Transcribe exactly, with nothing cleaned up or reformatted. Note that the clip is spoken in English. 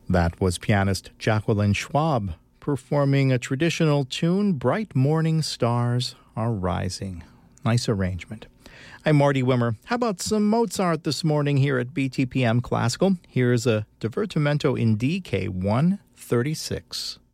That was pianist Jacqueline Schwab performing a traditional tune, Bright Morning Stars Are Rising. Nice arrangement. I'm Marty Wimmer. How about some Mozart this morning here at B T P M Classical? Here's a Divertimento in D K one thirty-six.